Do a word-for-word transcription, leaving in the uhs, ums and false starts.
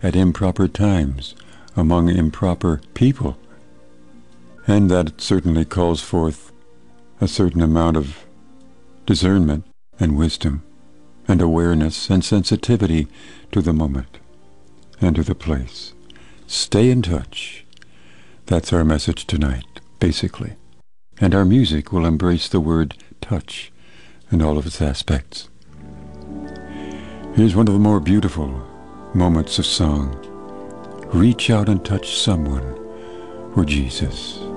at improper times among improper people. And that certainly calls forth a certain amount of discernment and wisdom and awareness and sensitivity to the moment and to the place. Stay in touch. That's our message tonight, basically. And our music will embrace the word touch and all of its aspects. Here's one of the more beautiful moments of song. Reach out and touch someone for Jesus.